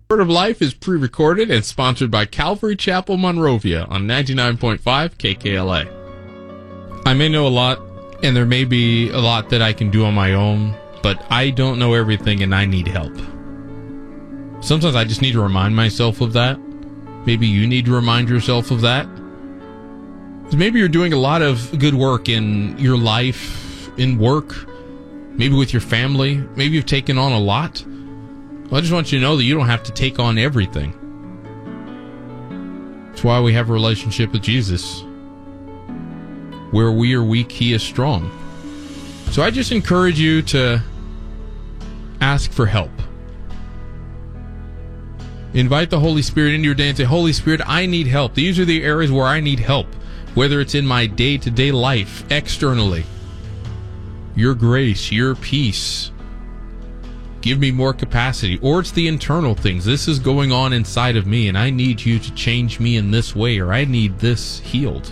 Word of Life is pre-recorded and sponsored by Calvary Chapel Monrovia on 99.5 KKLA. I may know a lot, and there may be a lot that I can do on my own, but I don't know everything and I need help. Sometimes I just need to remind myself of that. Maybe you need to remind yourself of that. Maybe you're doing a lot of good work in your life, in work, maybe with your family. Maybe you've taken on a lot. Well, I just want you to know that you don't have to take on everything. That's why we have a relationship with Jesus. Where we are weak, he is strong. So I just encourage you to ask for help. Invite the Holy Spirit into your day and say, Holy Spirit, I need help. These are the areas where I need help, whether it's in my day-to-day life, externally. Your grace, your peace. Give me more capacity. Or it's the internal things. This is going on inside of me, and I need you to change me in this way, or I need this healed.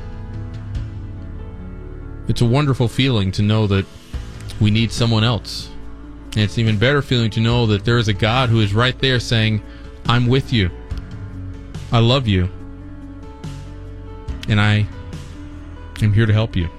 It's a wonderful feeling to know that we need someone else. And it's an even better feeling to know that there is a God who is right there saying, I'm with you. I love you. And I am here to help you.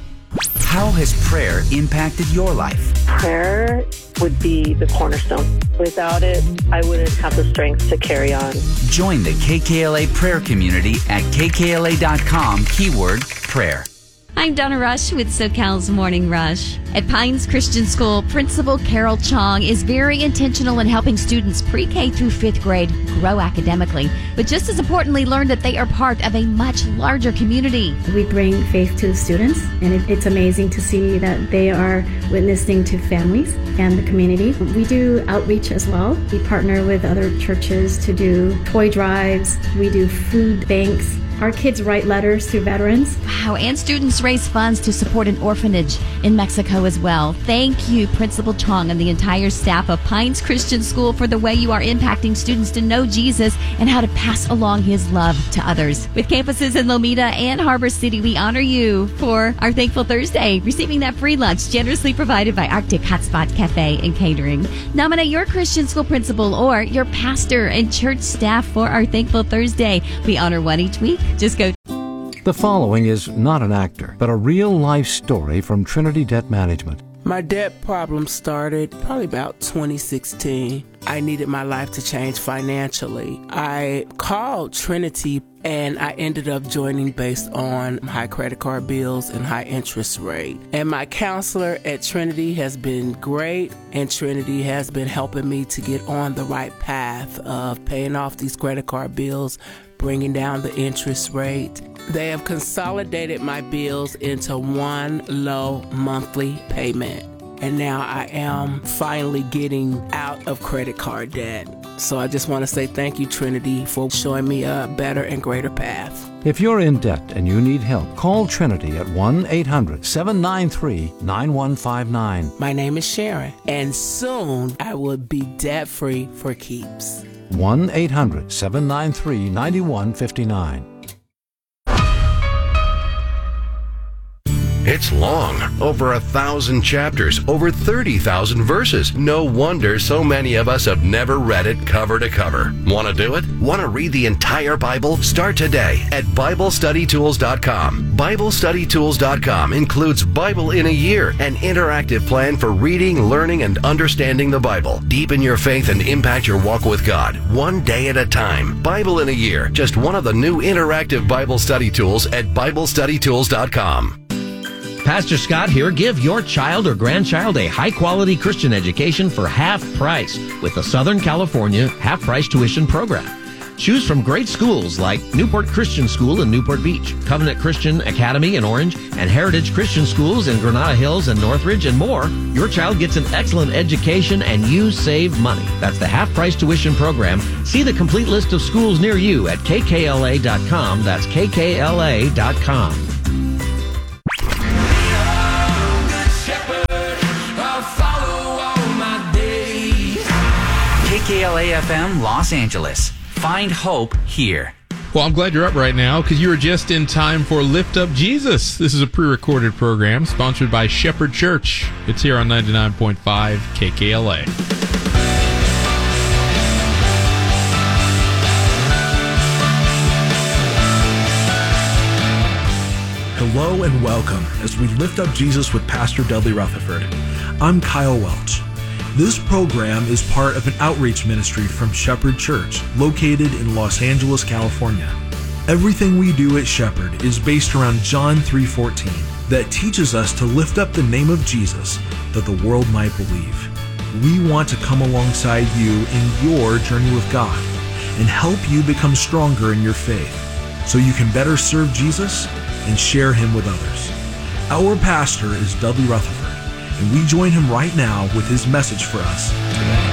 How has prayer impacted your life? Prayer would be the cornerstone. Without it, I wouldn't have the strength to carry on. Join the KKLA prayer community at kkla.com, keyword prayer. I'm Donna Rush with SoCal's Morning Rush. At Pines Christian School, Principal Carol Chong is very intentional in helping students pre-K through 5th grade grow academically, but just as importantly, learn that they are part of a much larger community. We bring faith to the students, and it's amazing to see that they are witnessing to families and the community. We do outreach as well. We partner with other churches to do toy drives. We do food banks. Our kids write letters to veterans. Wow, and students raise funds to support an orphanage in Mexico as well. Thank you, Principal Chong and the entire staff of Pines Christian School for the way you are impacting students to know Jesus and how to pass along his love to others. With campuses in Lomita and Harbor City, we honor you for our Thankful Thursday, receiving that free lunch generously provided by Arctic Hotspot Cafe and Catering. Nominate your Christian school principal or your pastor and church staff for our Thankful Thursday. We honor one each week. Just go. The following is not an actor, but a real-life story from Trinity Debt Management. My debt problem started probably about 2016. I needed my life to change financially. I called Trinity and I ended up joining based on high credit card bills and high interest rate. And my counselor at Trinity has been great, and Trinity has been helping me to get on the right path of paying off these credit card bills, bringing down the interest rate. They have consolidated my bills into one low monthly payment. And now I am finally getting out of credit card debt. So I just want to say thank you, Trinity, for showing me a better and greater path. If you're in debt and you need help, call Trinity at 1-800-793-9159. My name is Sharon, and soon I will be debt-free for keeps. 1-800-793-9159. It's long, over 1,000 chapters, over 30,000 verses. No wonder so many of us have never read it cover to cover. Want to do it? Want to read the entire Bible? Start today at BibleStudyTools.com. BibleStudyTools.com includes Bible in a Year, an interactive plan for reading, learning, and understanding the Bible. Deepen your faith and impact your walk with God, one day at a time. Bible in a Year, just one of the new interactive Bible study tools at BibleStudyTools.com. Pastor Scott here. Give your child or grandchild a high-quality Christian education for half price with the Southern California half-price tuition program. Choose from great schools like Newport Christian School in Newport Beach, Covenant Christian Academy in Orange, and Heritage Christian Schools in Granada Hills and Northridge, and more. Your child gets an excellent education and you save money. That's the half-price tuition program. See the complete list of schools near you at kkla.com. That's kkla.com. KKLA-FM Los Angeles. Find hope here. Well, I'm glad you're up right now because you were just in time for Lift Up Jesus. This is a pre-recorded program sponsored by Shepherd Church. It's here on 99.5 KKLA. and welcome as we lift up Jesus with Pastor Dudley Rutherford. I'm Kyle Welch. This program is part of an outreach ministry from Shepherd Church, located in Los Angeles, California. Everything we do at Shepherd is based around John 3:14 that teaches us to lift up the name of Jesus that the world might believe. We want to come alongside you in your journey with God and help you become stronger in your faith so you can better serve Jesus and share him with others. Our pastor is Dudley Rutherford, and we join him right now with his message for us today.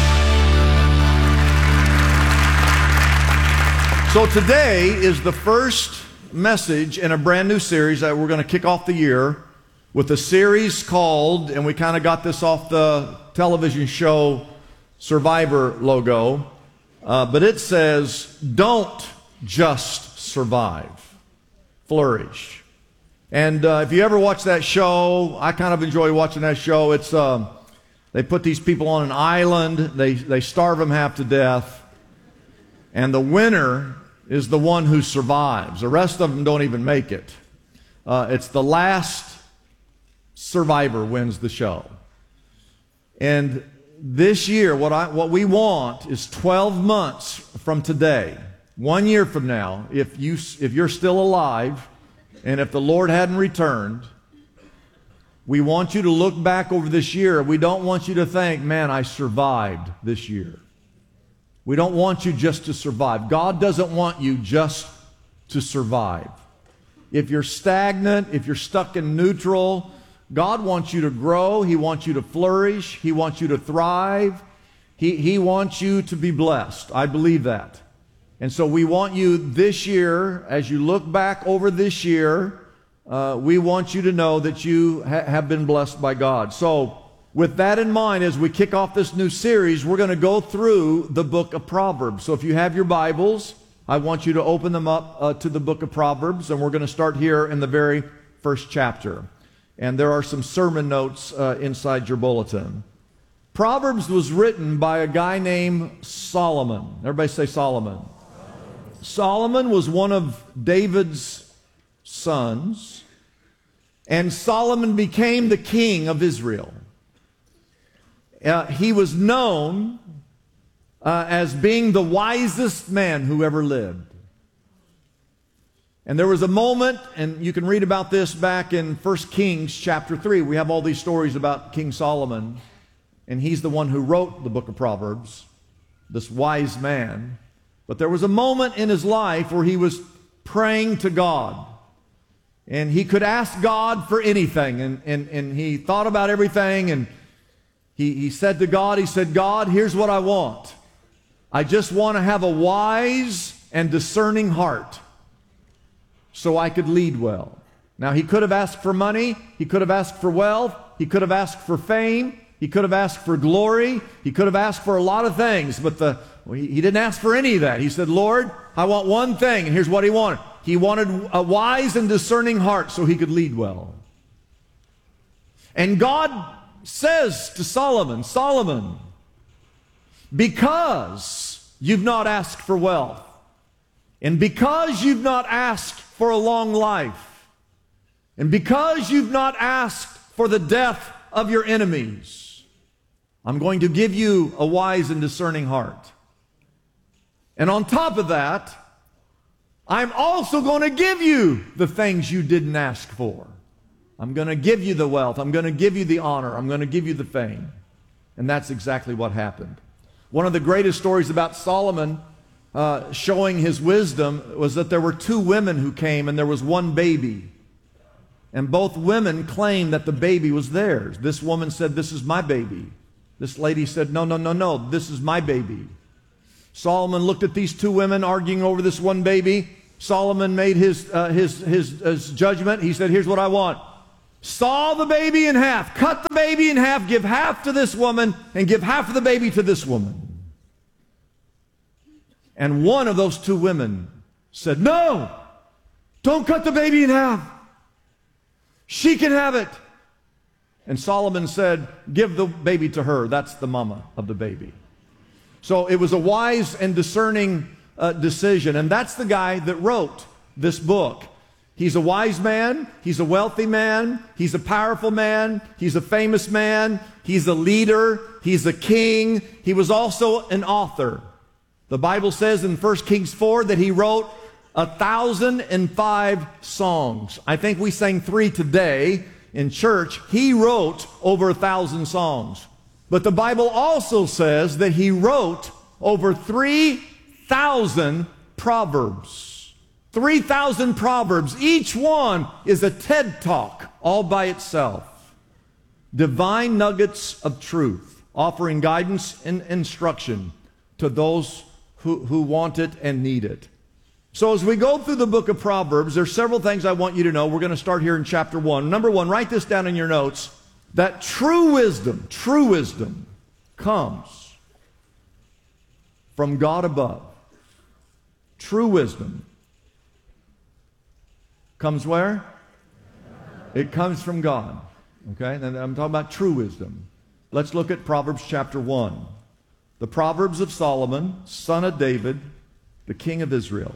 So today is the first message in a brand new series that we're going to kick off the year with a series called, and we kind of got this off the television show Survivor logo, but it says, "Don't just survive, flourish." And if you ever watch that show, I kind of enjoy watching that show. It's they put these people on an island, they starve them half to death, and the winner is the one who survives. The rest of them don't even make it. It's the last survivor wins the show. And this year, what we want is 12 months from today, 1 year from now, if you're still alive, and if the Lord hadn't returned, we want you to look back over this year. We don't want you to think, man, I survived this year. We don't want you just to survive. God doesn't want you just to survive. If you're stagnant, if you're stuck in neutral, God wants you to grow. He wants you to flourish. He wants you to thrive. He wants you to be blessed. I believe that. And so we want you this year, as you look back over this year, we want you to know that you have been blessed by God. So with that in mind, as we kick off this new series, we're going to go through the book of Proverbs. So if you have your Bibles, I want you to open them up to the book of Proverbs, and we're going to start here in the very first chapter. And there are some sermon notes inside your bulletin. Proverbs was written by a guy named Solomon. Everybody say Solomon. Solomon was one of David's sons, and Solomon became the king of Israel. He was known as being the wisest man who ever lived. And there was a moment, and you can read about this back in 1 Kings chapter 3. We have all these stories about King Solomon, and he's the one who wrote the book of Proverbs, this wise man. But there was a moment in his life where he was praying to God. And he could ask God for anything. And he thought about everything. And he said to God, he said, "God, here's what I want. I just want to have a wise and discerning heart so I could lead well." Now, he could have asked for money. He could have asked for wealth. He could have asked for fame. He could have asked for glory. He could have asked for a lot of things, but he didn't ask for any of that. He said, "Lord, I want one thing," and here's what he wanted. He wanted a wise and discerning heart so he could lead well. And God says to Solomon, "Solomon, because you've not asked for wealth, and because you've not asked for a long life, and because you've not asked for the death of your enemies, I'm going to give you a wise and discerning heart. And on top of that, I'm also going to give you the things you didn't ask for. I'm going to give you the wealth. I'm going to give you the honor. I'm going to give you the fame." And that's exactly what happened. One of the greatest stories about Solomon showing his wisdom was that there were two women who came, and there was one baby. And both women claimed that the baby was theirs. This woman said, "This is my baby." This lady said, no, this is my baby." Solomon looked at these two women arguing over this one baby. Solomon made his judgment. He said, "Here's what I want. Saw the baby in half, cut the baby in half, give half to this woman, and give half of the baby to this woman." And one of those two women said, "No, don't cut the baby in half. She can have it." And Solomon said, "Give the baby to her. That's the mama of the baby." So it was a wise and discerning decision. And that's the guy that wrote this book. He's a wise man. He's a wealthy man. He's a powerful man. He's a famous man. He's a leader. He's a king. He was also an author. The Bible says in 1 Kings 4 that he wrote 1,005 songs. I think we sang 3 today in church. He wrote over 1,000 songs. But the Bible also says that he wrote over 3,000 proverbs. 3,000 proverbs. Each one is a TED Talk all by itself. Divine nuggets of truth, offering guidance and instruction to those who want it and need it. So as we go through the book of Proverbs, there's several things I want you to know. We're going to start here in chapter 1. Number 1, write this down in your notes, that true wisdom comes from God above. True wisdom comes where? It comes from God. Okay, and I'm talking about true wisdom. Let's look at Proverbs chapter 1. The Proverbs of Solomon, son of David, the king of Israel.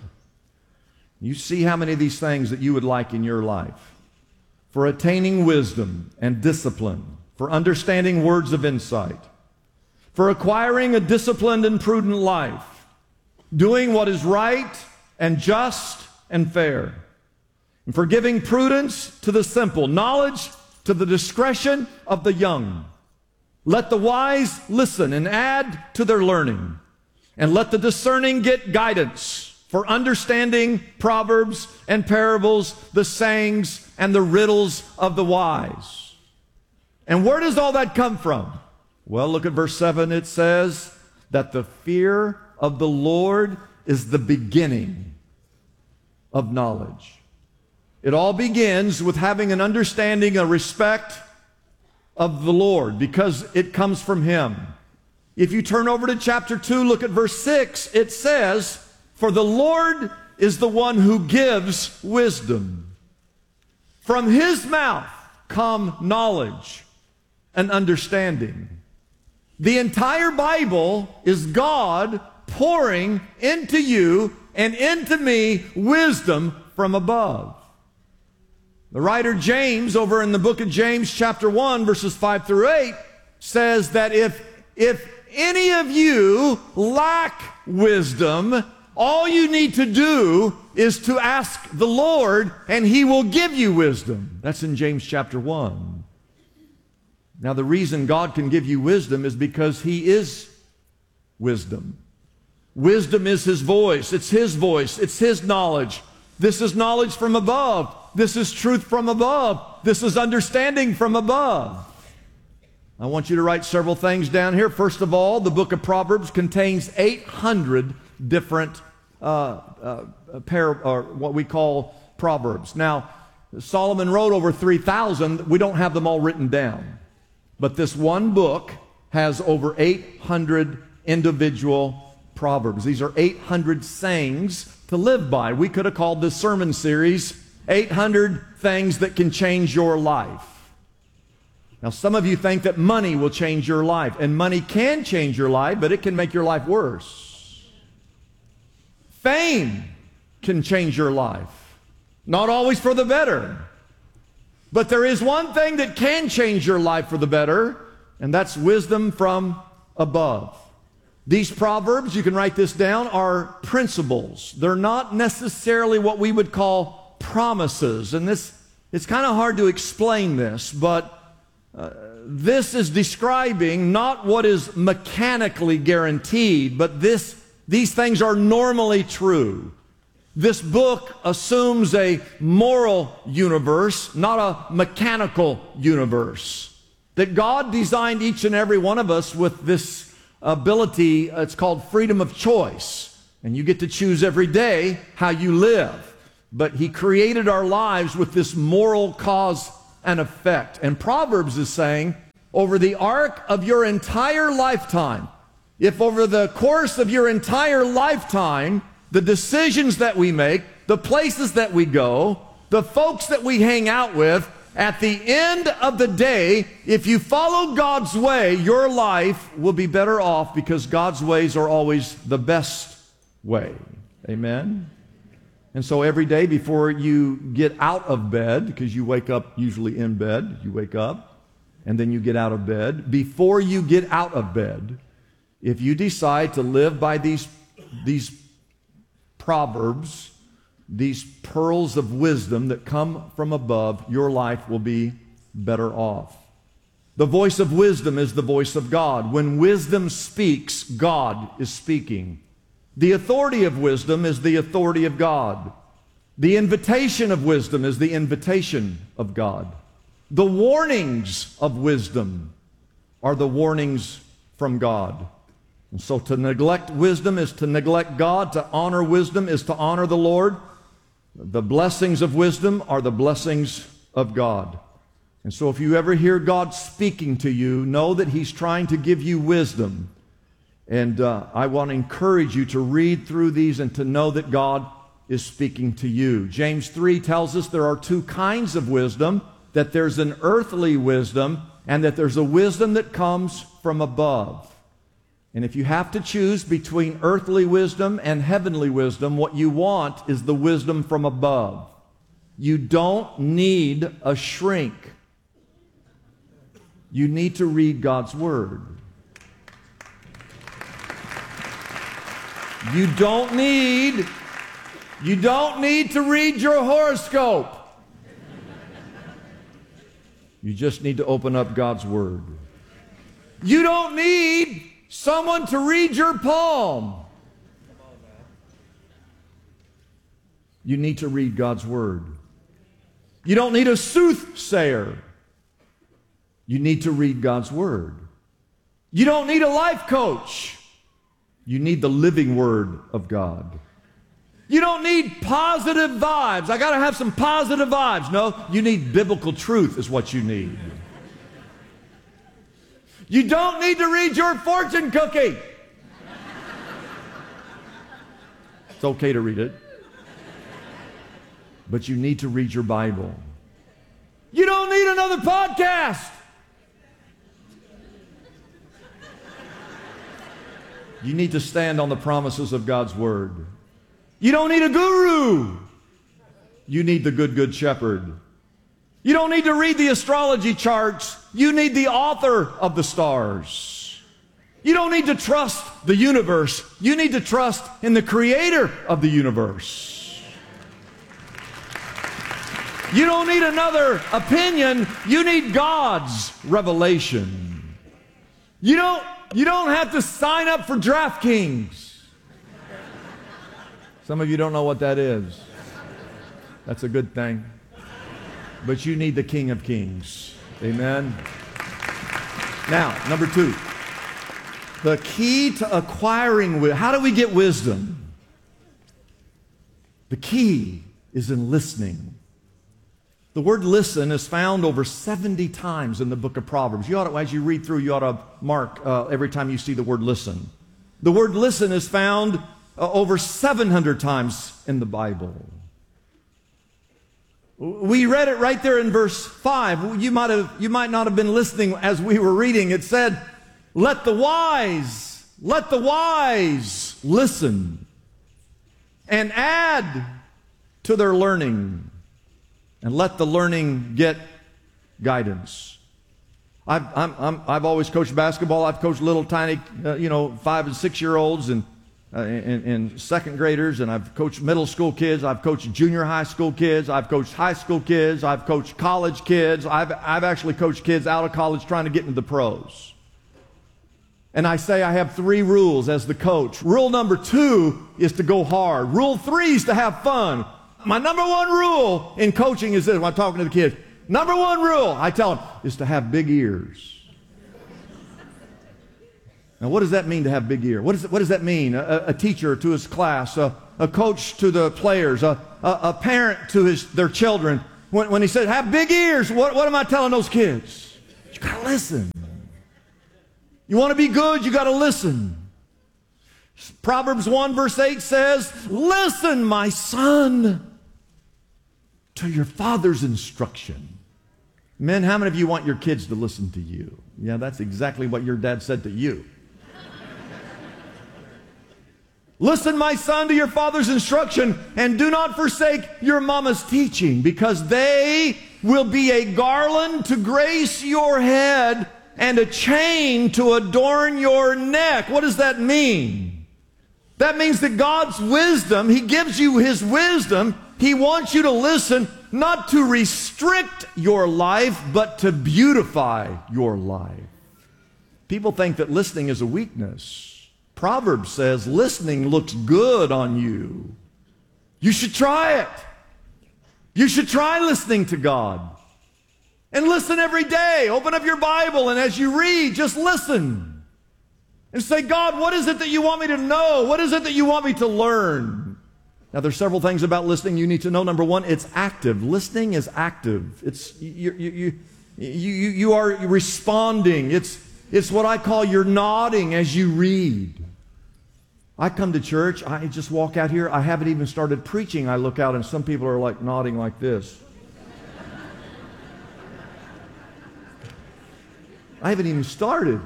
You see how many of these things that you would like in your life. For attaining wisdom and discipline, for understanding words of insight, for acquiring a disciplined and prudent life, doing what is right and just and fair, and for giving prudence to the simple, knowledge to the discretion of the young. Let the wise listen and add to their learning, and let the discerning get guidance for understanding proverbs and parables, the sayings and the riddles of the wise. And where does all that come from? Well, look at verse 7. It says that the fear of the Lord is the beginning of knowledge. It all begins with having an understanding, a respect of the Lord, because it comes from Him. If you turn over to chapter 2, look at verse 6, it says, for the Lord is the one who gives wisdom. From His mouth come knowledge and understanding. The entire Bible is God pouring into you and into me wisdom from above. The writer James, over in the book of James, chapter 1, verses 5 through 8, says that if any of you lack wisdom, all you need to do is to ask the Lord, and He will give you wisdom. That's in James chapter 1. Now, the reason God can give you wisdom is because He is wisdom. Wisdom is His voice. It's His knowledge. This is knowledge from above. This is truth from above. This is understanding from above. I want you to write several things down here. First of all, the book of Proverbs contains 800 different what we call proverbs. Now, Solomon wrote over 3,000. We don't have them all written down. But this one book has over 800 individual proverbs. These are 800 sayings to live by. We could have called this sermon series 800 things that can change your life. Now, some of you think that money will change your life, and money can change your life, but it can make your life worse. Fame can change your life, not always for the better. But there is one thing that can change your life for the better, and that's wisdom from above. These proverbs, you can write this down, are principles. They're not necessarily what we would call promises. And it's kind of hard to explain this, but this is describing not what is mechanically guaranteed, but these things are normally true. This book assumes a moral universe, not a mechanical universe. That God designed each and every one of us with this ability, it's called freedom of choice. And you get to choose every day how you live. But He created our lives with this moral cause and effect. And Proverbs is saying, over the arc of your entire lifetime, if over the course of your entire lifetime, the decisions that we make, the places that we go, the folks that we hang out with, at the end of the day, if you follow God's way, your life will be better off because God's ways are always the best way. Amen? And so every day before you get out of bed, because you wake up usually in bed, you wake up and then you get out of bed. Before you get out of bed, if you decide to live by these proverbs, these pearls of wisdom that come from above, your life will be better off. The voice of wisdom is the voice of God. When wisdom speaks, God is speaking. The authority of wisdom is the authority of God. The invitation of wisdom is the invitation of God. The warnings of wisdom are the warnings from God. And so to neglect wisdom is to neglect God. To honor wisdom is to honor the Lord. The blessings of wisdom are the blessings of God. And so if you ever hear God speaking to you, know that He's trying to give you wisdom. And I want to encourage you to read through these and to know that God is speaking to you. James 3 tells us there are two kinds of wisdom, that there's an earthly wisdom and that there's a wisdom that comes from above. And if you have to choose between earthly wisdom and heavenly wisdom, what you want is the wisdom from above. You don't need a shrink. You need to read God's Word. You don't need to read your horoscope. You just need to open up God's Word. You don't need someone to read your palm. You need to read God's Word. You don't need a soothsayer. You need to read God's Word. You don't need a life coach. You need the living Word of God. You don't need positive vibes. I got to have some positive vibes. No, you need biblical truth is what you need. You don't need to read your fortune cookie. It's okay to read it. But you need to read your Bible. You don't need another podcast. You need to stand on the promises of God's Word. You don't need a guru. You need the good shepherd. You don't need to read the astrology charts. You need the author of the stars. You don't need to trust the universe. You need to trust in the creator of the universe. You don't need another opinion. You need God's revelation. You don't have to sign up for DraftKings. Some of you don't know what that is. That's a good thing. But you need the King of Kings. Amen. Now, number 2. The key to acquiring wisdom. How do we get wisdom? The key is in listening. The word listen is found over 70 times in the book of Proverbs. You ought to, as you read through, you ought to mark every time you see the word listen. The word listen is found over 700 times in the Bible. We read it right there in verse 5. You might not have been listening as we were reading. It said, let the wise listen and add to their learning, and let the learning get guidance. I've always coached basketball. I've coached little tiny, 5 and 6 year olds and second graders, and I've coached middle school kids. I've coached junior high school kids. I've coached high school kids. I've coached college kids. I've actually coached kids out of college trying to get into the pros. And I say I have 3 rules as the coach. Rule number 2 is to go hard. Rule 3 is to have fun. My number 1 rule in coaching is this, when I'm talking to the kids. Number 1 rule, I tell them, is to have big ears. Now, what does that mean to have big ears? What does that mean? A teacher to his class, a coach to the players, a parent to their children. When he says, have big ears, what am I telling those kids? You got to listen. You want to be good, you got to listen. Proverbs 1 verse 8 says, listen, my son, to your father's instruction. Men, how many of you want your kids to listen to you? Yeah, that's exactly what your dad said to you. Listen, my son, to your father's instruction, and do not forsake your mama's teaching, because they will be a garland to grace your head and a chain to adorn your neck. What does that mean? That means that God's wisdom, He gives you His wisdom. He wants you to listen, not to restrict your life, but to beautify your life. People think that listening is a weakness. Proverbs says listening looks good on you. You should try it. You should try listening to God. And listen every day. Open up your Bible, and as you read, just listen. And say, God, what is it that you want me to know? What is it that you want me to learn? Now, there's several things about listening you need to know. Number one, it's active. Listening is active. You are responding. It's what I call you're nodding as you read. I come to church, I just walk out here, I haven't even started preaching. I look out and some people are like nodding like this. I haven't even started.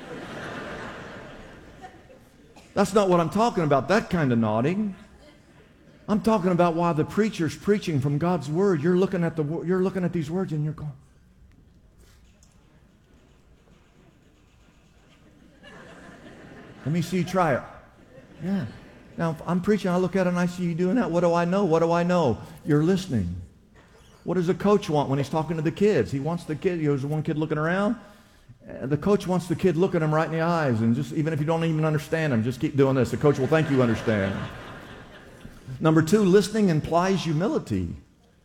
That's not what I'm talking about, that kind of nodding. I'm talking about while the preacher's preaching from God's Word, you're looking at these words and you're going, let me see you try it. Yeah. Now, if I'm preaching, I look at it and I see you doing that. What do I know? What do I know? You're listening. What does a coach want when he's talking to the kids? He wants the kid, there's one kid looking around. The coach wants the kid looking him right in the eyes, and just even if you don't even understand him, just keep doing this. The coach will think you understand. Number two, listening implies humility.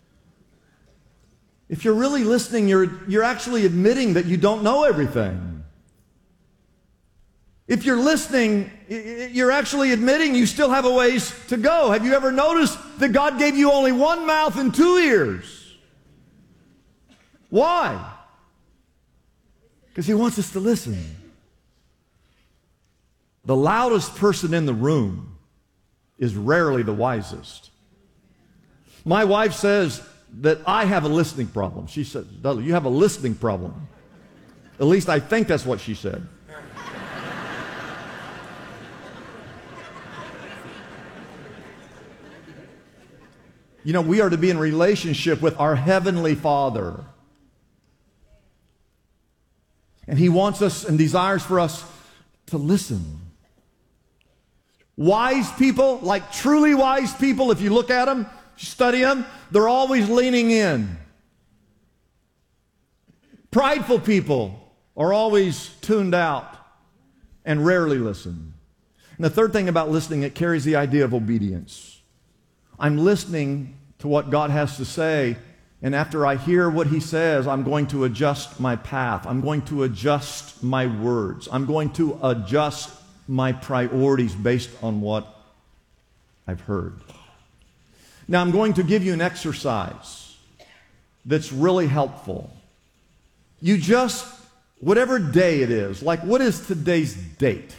If you're really listening, you're actually admitting that you don't know everything. If you're listening, you're actually admitting you still have a ways to go. Have you ever noticed that God gave you only one mouth and two ears? Why? Because He wants us to listen. The loudest person in the room is rarely the wisest. My wife says that I have a listening problem. She says, Dudley, you have a listening problem. At least I think that's what she said. You know, we are to be in relationship with our Heavenly Father. And He wants us and desires for us to listen. Wise people, like truly wise people, if you look at them, study them, they're always leaning in. Prideful people are always tuned out and rarely listen. And the third thing about listening, it carries the idea of obedience. I'm listening to what God has to say, and after I hear what He says, I'm going to adjust my path. I'm going to adjust my words. I'm going to adjust my priorities based on what I've heard. Now, I'm going to give you an exercise that's really helpful. You just, whatever day it is, like what is today's date?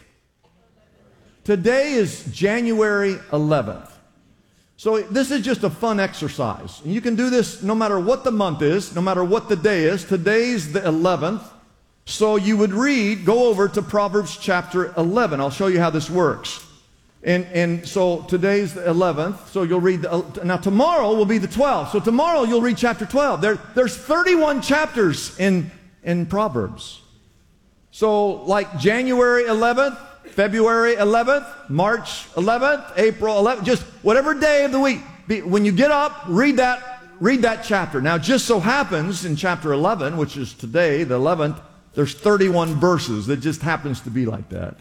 Today is January 11th. So this is just a fun exercise. And you can do this no matter what the month is, no matter what the day is. Today's the 11th. So you would go over to Proverbs chapter 11. I'll show you how this works. And so today's the 11th. So you'll read, now tomorrow will be the 12th. So tomorrow you'll read chapter 12. There's 31 chapters in Proverbs. So like January 11th, February 11th, March 11th, April 11th, just whatever day of the week. When you get up, read that chapter. Now, just so happens in chapter 11, which is today, the 11th, there's 31 verses. It just happens to be like that.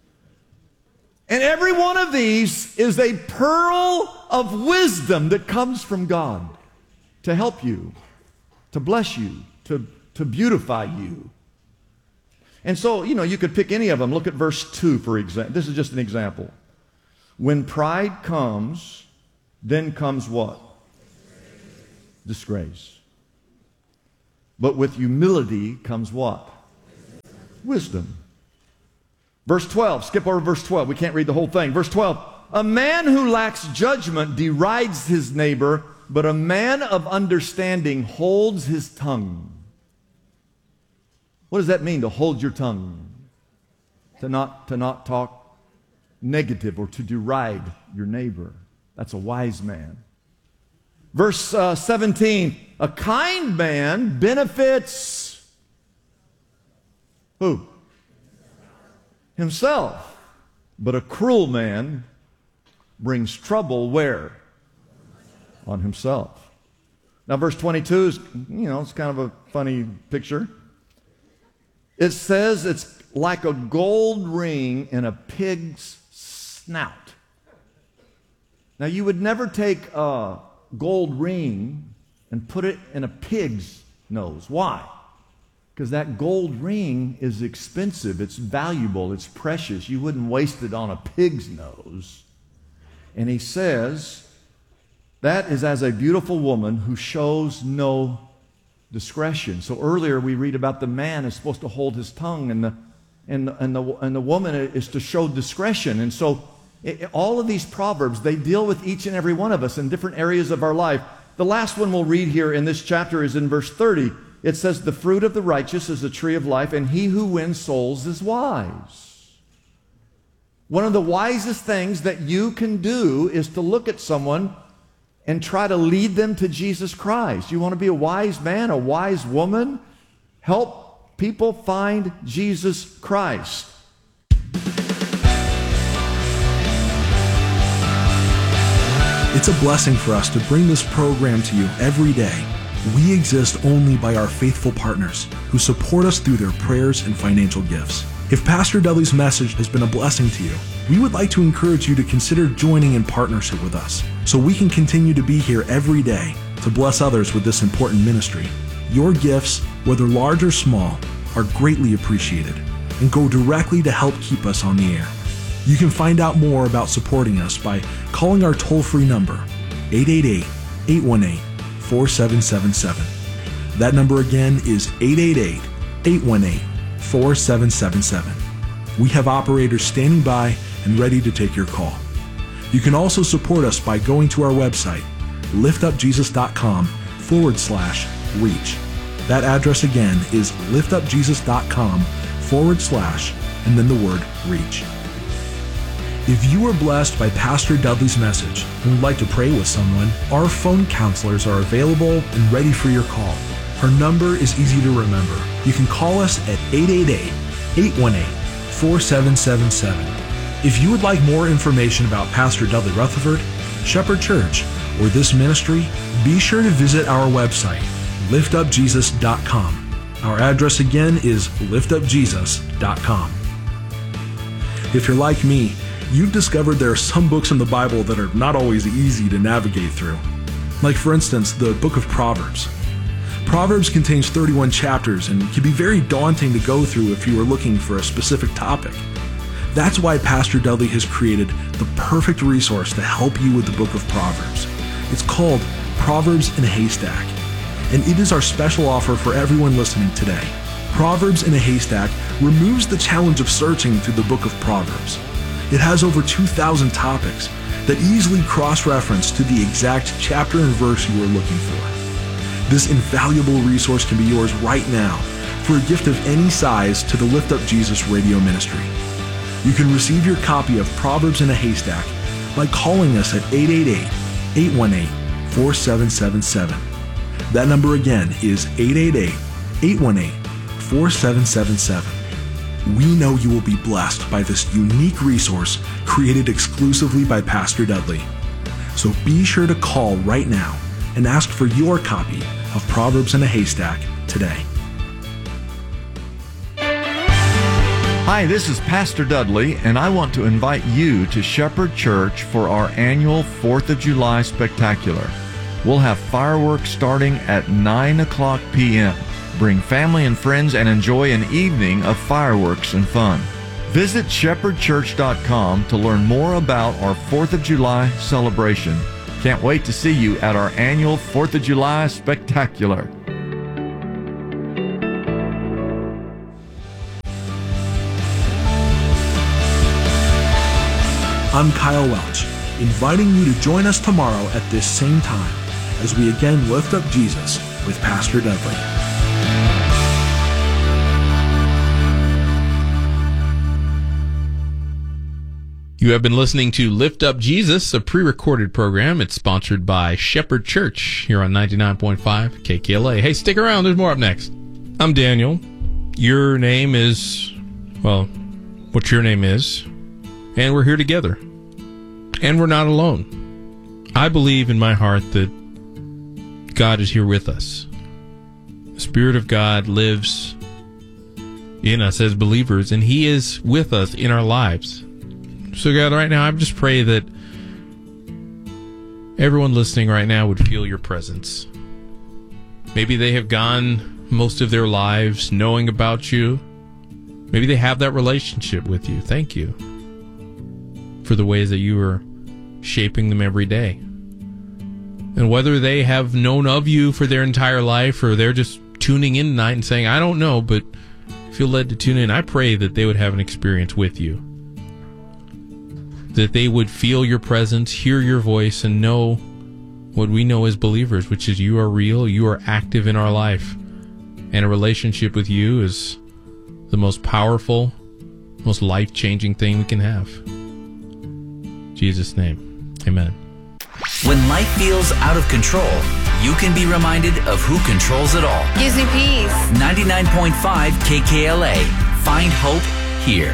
And every one of these is a pearl of wisdom that comes from God to help you, to bless you, to beautify you. And so, you could pick any of them. Look at verse 2, for example. This is just an example. When pride comes, then comes what? Disgrace. But with humility comes what? Wisdom. Verse 12. Skip over verse 12. We can't read the whole thing. Verse 12. A man who lacks judgment derides his neighbor, but a man of understanding holds his tongue. What does that mean, to hold your tongue? To not talk negative or to deride your neighbor. That's a wise man. Verse 17, a kind man benefits who? Himself. But a cruel man brings trouble where? On himself. Now verse 22 is, it's kind of a funny picture. It says it's like a gold ring in a pig's snout. Now you would never take a gold ring and put it in a pig's nose. Why? Because that gold ring is expensive, it's valuable, it's precious. You wouldn't waste it on a pig's nose. And he says, that is as a beautiful woman who shows no discretion. So earlier we read about the man is supposed to hold his tongue, and the woman is to show discretion. And so all of these proverbs, they deal with each and every one of us in different areas of our life. The last one we'll read here in this chapter is in verse 30. It says, the fruit of the righteous is a tree of life, and he who wins souls is wise. One of the wisest things that you can do is to look at someone and try to lead them to Jesus Christ. You want to be a wise man, a wise woman? Help people find Jesus Christ. It's a blessing for us to bring this program to you every day. We exist only by our faithful partners who support us through their prayers and financial gifts. If Pastor Dudley's message has been a blessing to you, we would like to encourage you to consider joining in partnership with us so we can continue to be here every day to bless others with this important ministry. Your gifts, whether large or small, are greatly appreciated and go directly to help keep us on the air. You can find out more about supporting us by calling our toll-free number, 888-818-4777. That number again is 888-818-4777. We have operators standing by and ready to take your call. You can also support us by going to our website, liftupjesus.com/reach. That address again is liftupjesus.com/ and then the word reach. If you were blessed by Pastor Dudley's message and would like to pray with someone, our phone counselors are available and ready for your call. Her number is easy to remember. You can call us at 888-818-4777. If you would like more information about Pastor Dudley Rutherford, Shepherd Church, or this ministry, be sure to visit our website, liftupjesus.com. Our address again is liftupjesus.com. If you're like me, you've discovered there are some books in the Bible that are not always easy to navigate through. Like, for instance, the book of Proverbs. Proverbs contains 31 chapters and can be very daunting to go through if you are looking for a specific topic. That's why Pastor Dudley has created the perfect resource to help you with the book of Proverbs. It's called Proverbs in a Haystack, and it is our special offer for everyone listening today. Proverbs in a Haystack removes the challenge of searching through the book of Proverbs. It has over 2,000 topics that easily cross-reference to the exact chapter and verse you are looking for. This invaluable resource can be yours right now for a gift of any size to the Lift Up Jesus radio ministry. You can receive your copy of Proverbs in a Haystack by calling us at 888-818-4777. That number again is 888-818-4777. We know you will be blessed by this unique resource created exclusively by Pastor Dudley. So be sure to call right now and ask for your copy of Proverbs in a Haystack today. Hi, this is Pastor Dudley, and I want to invite you to Shepherd Church for our annual 4th of July Spectacular. We'll have fireworks starting at 9 o'clock p.m. Bring family and friends and enjoy an evening of fireworks and fun. Visit shepherdchurch.com to learn more about our 4th of July celebration. Can't wait to see you at our annual 4th of July Spectacular. I'm Kyle Welch, inviting you to join us tomorrow at this same time as we again lift up Jesus with Pastor Dudley. You have been listening to Lift Up Jesus, a pre-recorded program. It's sponsored by Shepherd Church here on 99.5 KKLA. Hey, stick around. There's more up next. I'm Daniel. Your name is, well, what your name is. And we're here together. And we're not alone. I believe in my heart that God is here with us. The Spirit of God lives in us as believers, and He is with us in our lives. So God, right now, I just pray that everyone listening right now would feel your presence. Maybe they have gone most of their lives knowing about you. Maybe they have that relationship with you. Thank you for the ways that you are shaping them every day. And whether they have known of you for their entire life or they're just tuning in tonight and saying, I don't know, but feel led to tune in, I pray that they would have an experience with you. That they would feel your presence, hear your voice, and know what we know as believers, which is you are real, you are active in our life. And a relationship with you is the most powerful, most life-changing thing we can have. In Jesus' name, amen. When life feels out of control, you can be reminded of who controls it all. Gives me peace. 99.5 KKLA. Find hope here.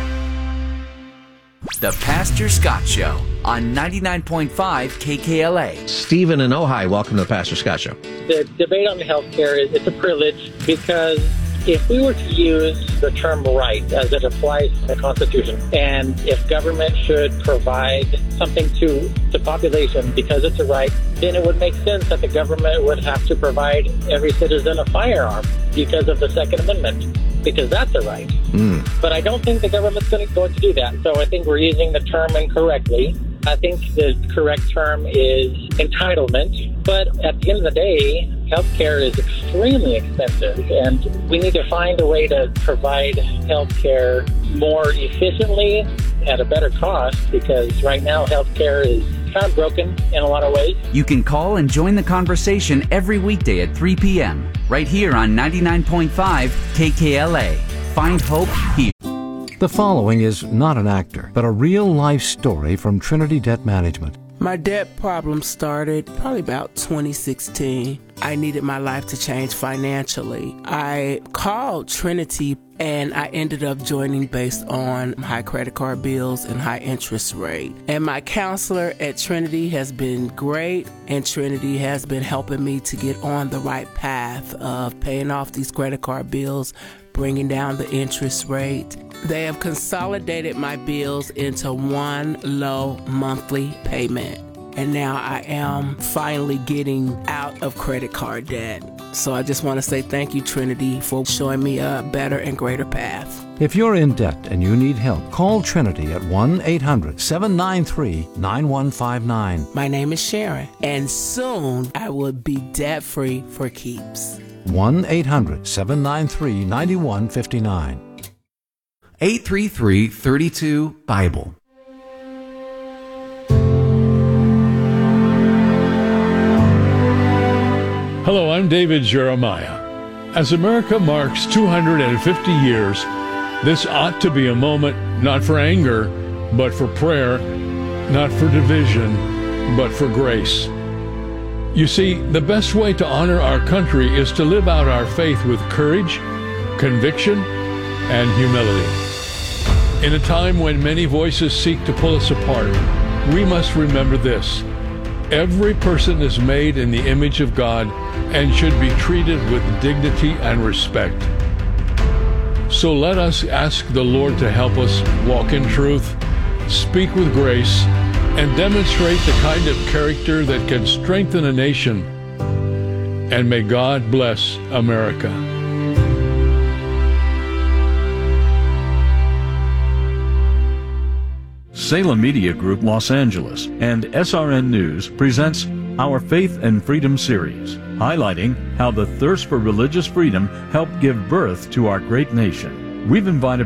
The Pastor Scott Show on 99.5 KKLA. Stephen in Ojai, welcome to the Pastor Scott Show. The debate on health care is it's a privilege because if we were to use the term right as it applies to the Constitution, and if government should provide something to the population because it's a right, then it would make sense that the government would have to provide every citizen a firearm because of the Second Amendment, because that's a right. But I don't think the government's going to do that. So I think we're using the term incorrectly. I think the correct term is entitlement. But at the end of the day, healthcare is extremely expensive, and we need to find a way to provide healthcare more efficiently at a better cost, because right now healthcare is kind of broken in a lot of ways. You can call and join the conversation every weekday at 3 p.m. right here on 99.5 KKLA. Find hope here. The following is not an actor, but a real-life story from Trinity Debt Management. My debt problem started probably about 2016. I needed my life to change financially. I called Trinity and I ended up joining based on high credit card bills and high interest rate. And my counselor at Trinity has been great, and Trinity has been helping me to get on the right path of paying off these credit card bills, bringing down the interest rate. They have consolidated my bills into one low monthly payment. And now I am finally getting out of credit card debt. So I just want to say thank you, Trinity, for showing me a better and greater path. If you're in debt and you need help, call Trinity at 1-800-793-9159. My name is Sharon, and soon I will be debt-free for keeps. 1-800-793-9159. 833-32-BIBLE. Hello, I'm David Jeremiah. As America marks 250 years, this ought to be a moment not for anger, but for prayer, not for division, but for grace. You see, the best way to honor our country is to live out our faith with courage, conviction, and humility. In a time when many voices seek to pull us apart, we must remember this: every person is made in the image of God and should be treated with dignity and respect. So let us ask the Lord to help us walk in truth, speak with grace, and demonstrate the kind of character that can strengthen a nation. And may God bless America. Salem Media Group Los Angeles and SRN News presents our Faith and Freedom series, highlighting how the thirst for religious freedom helped give birth to our great nation. We've invited